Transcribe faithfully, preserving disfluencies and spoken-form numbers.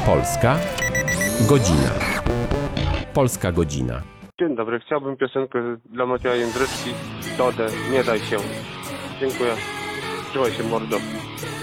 Polska godzina. Polska godzina. Dzień dobry, chciałbym piosenkę dla Macieja Jędryczki, Dodę, nie daj się. Dziękuję. Trzymaj się, mordo.